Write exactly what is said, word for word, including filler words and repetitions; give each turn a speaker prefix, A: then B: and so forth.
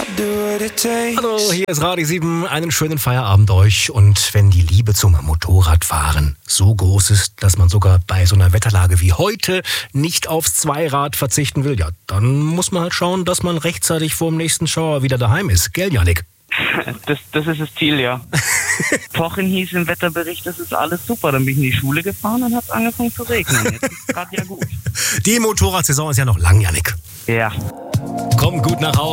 A: Hallo, hier ist Radio sieben. Einen schönen Feierabend euch. Und wenn die Liebe zum Motorradfahren so groß ist, dass man sogar bei so einer Wetterlage wie heute nicht aufs Zweirad verzichten will, ja, dann muss man halt schauen, dass man rechtzeitig vor dem nächsten Schauer wieder daheim ist. Gell, Jannik?
B: Das, das ist das Ziel, ja. Pochen hieß im Wetterbericht, das ist alles super. Dann bin ich in die Schule gefahren und hat es angefangen zu regnen. Jetzt ist es gerade ja gut.
A: Die Motorradsaison ist ja noch lang, Jannik.
B: Ja.
A: Komm gut nach Hause.